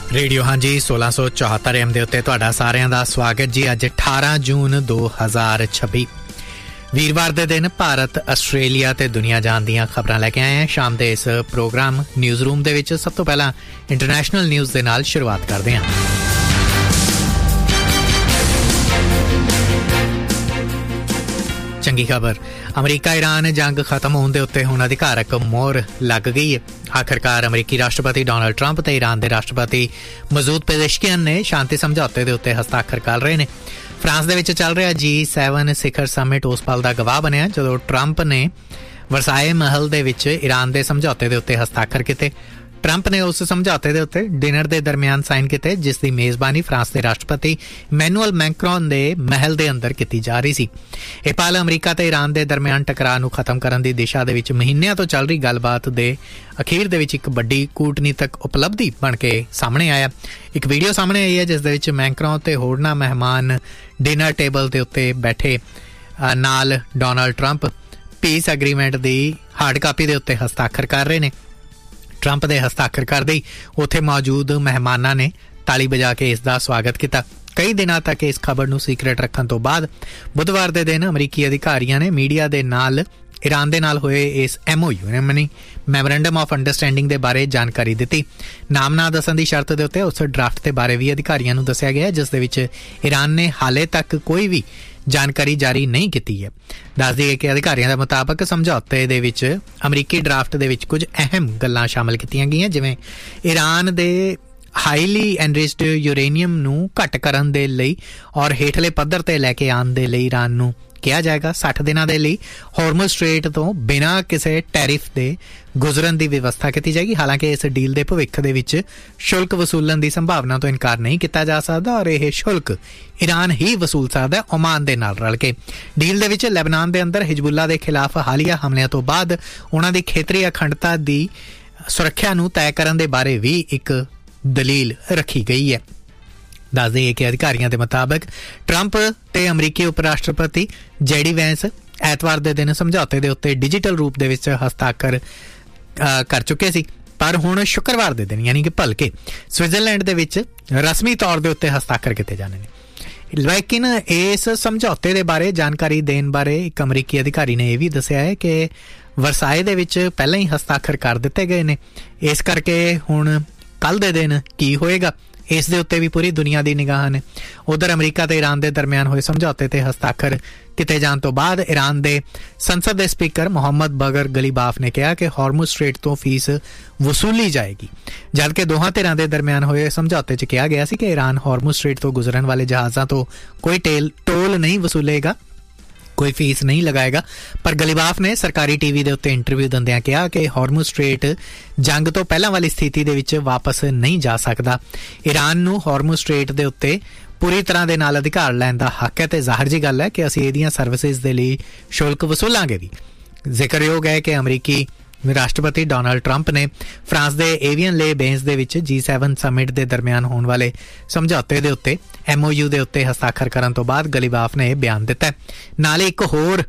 Radio ਹਾਂਜੀ 1674 AM ਦੇ ਉੱਤੇ ਤੁਹਾਡਾ ਸਾਰਿਆਂ ਦਾ ਸਵਾਗਤ ਜੀ। ਅੱਜ 18 ਜੂਨ 2026 ਵੀਰਵਾਰ ਦੇ ਦਿਨ ਭਾਰਤ, ਆਸਟ੍ਰੇਲੀਆ ਤੇ ਦੁਨੀਆ ਜਾਣ ਦੀਆਂ ਖਬਰਾਂ ਲੈ ਕੇ ਆਏ ਹਾਂ ਸ਼ਾਮ ਦੇ ਇਸ ਪ੍ਰੋਗਰਾਮ ਨਿਊਜ਼ ਰੂਮ ਦੇ ਵਿੱਚ। ਸਭ ਤੋਂ ਪਹਿਲਾਂ ਇੰਟਰਨੈਸ਼ਨਲ ਨਿਊਜ਼ ਦੇ ਨਾਲ ਸ਼ੁਰੂਆਤ ਕਰਦੇ ਹਾਂ। ਚੰਗੀ ਖਬਰ, ਅਮਰੀਕਾ ਈਰਾਨ ਜੰਗ ਖਤਮ ਹੋਣ ਦੇ ਉੱਤੇ ਹੁਣ ਅਧਿਕਾਰਕ ਮੋਹਰ ਲੱਗ ਗਈ ਹੈ। ਆਖਿਰਕਾਰ ਅਮਰੀਕੀ ਰਾਸ਼ਟਰਪਤੀ ਡੋਨਾਲਡ ਟਰੰਪ ਤੇ ਈਰਾਨ ਦੇ ਰਾਸ਼ਟਰਪਤੀ ਮਸੂਦ ਪੇਜ਼ੇਸ਼ਕਿਆਨ ਨੇ ਸ਼ਾਂਤੀ ਸਮਝੌਤੇ ਦੇ ਉੱਤੇ ਹਸਤਾਖਰ ਕਰ ਰਹੇ ਨੇ। ਫਰਾਂਸ ਦੇ ਵਿੱਚ ਚੱਲ ਰਿਹਾ G7 ਸਿਖਰ ਸਮਿਟ ਉਸ ਪਲ ਦਾ ਗਵਾਹ ਬਣਿਆ ਜਦੋਂ ਟਰੰਪ ਨੇ ਵਰਸਾਏ ਮਹਲ ਦੇ ਵਿੱਚ ਈਰਾਨ ਦੇ ਸਮਝੌਤੇ ਦੇ ਉੱਤੇ ਹਸਤਾਖਰ ਕੀਤੇ। ਟਰੰਪ ਨੇ ਉਸ ਸਮਝੌਤੇ ਦੇ ਉੱਤੇ ਡਿਨਰ ਦੇ ਦਰਮਿਆਨ ਸਾਈਨ ਕੀਤੇ ਜਿਸ ਦੀ ਮੇਜ਼ਬਾਨੀ ਫਰਾਂਸ ਦੇ ਰਾਸ਼ਟਰਪਤੀ ਇਮੈਨੂਅਲ ਮੈਕਰੋਨ ਦੇ ਮਹਿਲ ਦੇ ਅੰਦਰ ਕੀਤੀ ਜਾ ਰਹੀ ਸੀ। ਇਹ ਪਲ ਅਮਰੀਕਾ ਤੇ ਈਰਾਨ ਦੇ ਦਰਮਿਆਨ ਟਕਰਾਅ ਨੂੰ ਖਤਮ ਕਰਨ ਦੀ ਦਿਸ਼ਾ ਦੇ ਵਿੱਚ ਮਹੀਨਿਆਂ ਤੋਂ ਚੱਲ ਰਹੀ ਗੱਲਬਾਤ ਦੇ ਅਖੀਰ ਦੇ ਵਿੱਚ ਇੱਕ ਵੱਡੀ ਕੂਟਨੀਤਕ ਉਪਲਬਧੀ ਬਣ ਕੇ ਸਾਹਮਣੇ ਆਇਆ। ਇੱਕ ਵੀਡੀਓ ਸਾਹਮਣੇ ਆਈ ਹੈ ਜਿਸ ਦੇ ਵਿੱਚ ਮੈਕਰੋਨ ਤੇ ਹੋਰਨਾਂ ਮਹਿਮਾਨ ਡਿਨਰ ਟੇਬਲ ਦੇ ਉੱਤੇ ਬੈਠੇ ਨਾਲ ਡੋਨਾਲਡ ਟਰੰਪ ਪੀਸ ਐਗਰੀਮੈਂਟ ਦੀ ਹਾਰਡ ਕਾਪੀ ਦੇ ਉੱਤੇ ਹਸਤਾਖਰ ਕਰ ਰਹੇ ਨੇ। ਟਰੰਪ ਦੇ ਹਸਤਾਖਰ ਕਰਦੇ ਹੀ ਉੱਥੇ ਮੌਜੂਦ ਮਹਿਮਾਨਾਂ ਨੇ ਤਾਲੀ ਵਜਾ ਕੇ ਇਸ ਦਾ ਸਵਾਗਤ ਕੀਤਾ। ਕਈ ਦਿਨਾਂ ਤੱਕ ਇਸ ਖਬਰ ਨੂੰ ਸੀਕ੍ਰੇਟ ਰੱਖਣ ਤੋਂ ਬਾਅਦ ਬੁੱਧਵਾਰ ਦੇ ਦਿਨ ਅਮਰੀਕੀ ਅਧਿਕਾਰੀਆਂ ਨੇ ਮੀਡੀਆ ਦੇ ਨਾਲ ਈਰਾਨ ਦੇ ਨਾਲ ਹੋਏ ਇਸ MOU ਮੈਮੋਰੈਂਡਮ ਆਫ ਅੰਡਰਸਟੈਂਡਿੰਗ ਦੇ ਬਾਰੇ ਜਾਣਕਾਰੀ ਦਿੱਤੀ। ਨਾਮ ਨਾ ਦੱਸਣ ਦੀ ਸ਼ਰਤ ਦੇ ਉੱਤੇ ਉਸ ਡਰਾਫਟ ਦੇ ਬਾਰੇ ਵੀ ਅਧਿਕਾਰੀਆਂ ਨੂੰ ਦੱਸਿਆ ਗਿਆ ਜਿਸ ਦੇ ਵਿੱਚ ਈਰਾਨ ਨੇ ਹਾਲੇ ਤੱਕ ਕੋਈ ਵੀ ਜਾਣਕਾਰੀ ਜਾਰੀ ਨਹੀਂ ਕੀਤੀ ਹੈ। ਦੱਸ ਦਈਏ ਕਿ ਅਧਿਕਾਰੀਆਂ ਦੇ ਮੁਤਾਬਕ ਸਮਝੌਤੇ ਦੇ ਵਿੱਚ ਅਮਰੀਕੀ ਡਰਾਫਟ ਦੇ ਵਿੱਚ ਕੁਝ ਅਹਿਮ ਗੱਲਾਂ ਸ਼ਾਮਲ ਕੀਤੀਆਂ ਗਈਆਂ, ਜਿਵੇਂ ਈਰਾਨ ਦੇ ਹਾਈਲੀ ਐਨਰਿਚਡ ਯੂਰੇਨੀਅਮ ਨੂੰ ਘੱਟ ਕਰਨ ਦੇ ਲਈ ਔਰ ਹੇਠਲੇ ਪੱਧਰ ਤੇ ਲੈ ਕੇ ਆਉਣ ਦੇ ਲਈ ਈਰਾਨ ਨੂੰ ਕਿਹਾ ਜਾਏਗਾ 60 ਦਿਨਾਂ ਦੇ ਲਈ ਹਾਰਮਜ਼ ਸਟ੍ਰੇਟ ਤੋਂ ਬਿਨਾਂ ਕਿਸੇ ਟੈਰਿਫ ਦੇ ਗੁਜ਼ਰਨ ਦੀ ਵਿਵਸਥਾ ਕੀਤੀ ਜਾਏਗੀ। ਹਾਲਾਂਕਿ ਇਸ ਡੀਲ ਦੇ ਭਵਿੱਖ ਦੇ ਵਿੱਚ ਸ਼ੁਲਕ ਵਸੂਲਣ ਦੀ ਸੰਭਾਵਨਾ ਤੋਂ ਇਨਕਾਰ ਨਹੀਂ ਕੀਤਾ ਜਾ ਸਕਦਾ ਔਰ ਇਹ ਸ਼ੁਲਕ ਈਰਾਨ ਹੀ ਵਸੂਲ ਸਕਦਾ ਓਮਾਨ ਦੇ ਨਾਲ ਰਲ ਕੇ। ਡੀਲ ਦੇ ਵਿੱਚ ਲੈਬਨਾਨ ਦੇ ਅੰਦਰ ਹਿਜ਼ਬੁੱਲਾ ਦੇ ਖਿਲਾਫ ਹਾਲੀਆ ਹਮਲਿਆਂ ਤੋਂ ਬਾਅਦ ਉਹਨਾਂ ਦੀ ਖੇਤਰੀ ਅਖੰਡਤਾ ਦੀ ਸੁਰੱਖਿਆ ਨੂੰ ਤੈਅ ਕਰਨ ਦੇ ਬਾਰੇ ਵੀ ਇੱਕ ਦਲੀਲ ਰੱਖੀ ਗਈ ਹੈ। ਦੱਸ ਦਈਏ ਕਿ ਅਧਿਕਾਰੀਆਂ ਦੇ ਮੁਤਾਬਕ ਟਰੰਪ ਤੇ ਅਮਰੀਕੀ ਉਪ ਰਾਸ਼ਟਰਪਤੀ JD ਵੈਂਸ ਐਤਵਾਰ ਦੇ ਦਿਨ ਸਮਝੌਤੇ ਦੇ ਉੱਤੇ ਡਿਜੀਟਲ ਰੂਪ ਦੇ ਵਿੱਚ ਹਸਤਾਖਰ ਕਰ ਚੁੱਕੇ ਸੀ, ਪਰ ਹੁਣ ਸ਼ੁੱਕਰਵਾਰ ਦੇ ਦਿਨ ਯਾਨੀ ਕਿ ਭਲਕੇ ਸਵਿਟਜ਼ਰਲੈਂਡ ਦੇ ਵਿੱਚ ਰਸਮੀ ਤੌਰ ਦੇ ਉੱਤੇ ਹਸਤਾਖਰ ਕੀਤੇ ਜਾਣੇ ਨੇ। ਲੇਕਿਨ ਇਸ ਸਮਝੌਤੇ ਦੇ ਬਾਰੇ ਜਾਣਕਾਰੀ ਦੇਣ ਬਾਰੇ ਇੱਕ ਅਮਰੀਕੀ ਅਧਿਕਾਰੀ ਨੇ ਇਹ ਵੀ ਦੱਸਿਆ ਹੈ ਕਿ ਵਰਸਾਏ ਦੇ ਵਿੱਚ ਪਹਿਲਾਂ ਹੀ ਹਸਤਾਖਰ ਕਰ ਦਿੱਤੇ ਗਏ ਨੇ, ਇਸ ਕਰਕੇ ਹੁਣ ਕੱਲ੍ਹ ਦੇ ਦਿਨ ਕੀ ਹੋਏਗਾ ਇਸ ਦੇ ਉੱਤੇ ਵੀ ਪੂਰੀ ਦੁਨੀਆ ਦੀ ਨਿਗਾਹ ਨੇ। ਉਧਰ ਅਮਰੀਕਾ ਤੇ ਈਰਾਨ ਦੇ ਦਰਮਿਆਨ ਹੋਏ ਸਮਝੌਤੇ ਤੇ ਹਸਤਾਖਰ ਕੀਤੇ ਜਾਣ ਤੋਂ ਬਾਅਦ ਈਰਾਨ ਦੇ ਸੰਸਦ ਦੇ ਸਪੀਕਰ ਮੁਹੰਮਦ ਬਗਰ ਗਲੀਬਾਫ ਨੇ ਕਿਹਾ ਕਿ ਹਾਰਮੁਜ਼ ਸਟ੍ਰੇਟ ਤੋਂ ਫੀਸ ਵਸੂਲੀ ਜਾਏਗੀ, ਜਦਕਿ ਦੋਹਾਂ ਧਿਰਾਂ ਦੇ ਦਰਮਿਆਨ ਹੋਏ ਸਮਝੌਤੇ 'ਚ ਕਿਹਾ ਗਿਆ ਸੀ ਕਿ ਈਰਾਨ ਹਾਰਮੁਜ਼ ਸਟ੍ਰੇਟ ਤੋਂ ਗੁਜ਼ਰਨ ਵਾਲੇ ਜਹਾਜ਼ਾਂ ਤੋਂ ਕੋਈ ਟੋਲ ਨਹੀਂ ਵਸੂਲੇਗਾ, ਕੋਈ ਫੀਸ ਨਹੀਂ ਲਗਾਏਗਾ। ਪਰ ਗਲੀਬਾਫ ਨੇ ਸਰਕਾਰੀ TV ਦੇ ਉੱਤੇ ਇੰਟਰਵਿਊ ਦਿੰਦਿਆਂ ਕਿਹਾ ਕਿ ਹਾਰਮੁਜ਼ ਸਟ੍ਰੇਟ ਜੰਗ ਤੋਂ ਪਹਿਲਾਂ ਵਾਲੀ ਸਥਿਤੀ ਦੇ ਵਿੱਚ ਵਾਪਸ ਨਹੀਂ ਜਾ ਸਕਦਾ। ਈਰਾਨ ਨੂੰ ਹਾਰਮੁਜ਼ ਸਟ੍ਰੇਟ ਦੇ ਉੱਤੇ ਪੂਰੀ ਤਰ੍ਹਾਂ ਦੇ ਨਾਲ ਅਧਿਕਾਰ ਲੈਣ ਦਾ ਹੱਕ ਹੈ ਤੇ ਜ਼ਾਹਰ ਜੀ ਗੱਲ ਹੈ ਕਿ ਅਸੀਂ ਇਹਦੀਆਂ ਸਰਵਿਸਿਜ਼ ਦੇ ਲਈ ਸ਼ੁਲਕ ਵਸੂਲਾਂਗੇ ਵੀ। ਜ਼ਿਕਰਯੋਗ ਹੈ ਕਿ ਅਮਰੀਕੀ ਰਾਸ਼ਟਰਪਤੀ ਡੋਨਾਲਡ ਟਰੰਪ ਨੇ ਫਰਾਂਸ ਦੇ ਏਵੀਅਨ ਲੇ ਬੇਂਸ ਦੇ ਵਿੱਚ G7 ਸਮਿਟ ਦੇ ਦਰਮਿਆਨ ਹੋਣ ਵਾਲੇ ਸਮਝੌਤੇ ਦੇ ਉੱਤੇ MOU ਦੇ ਉੱਤੇ ਹਸਤਾਖਰ ਕਰਨ ਤੋਂ ਬਾਅਦ ਗਲੀਬਾਫ ਨੇ ਇਹ ਬਿਆਨ ਦਿੱਤਾ। ਨਾਲੇ ਇੱਕ ਹੋਰ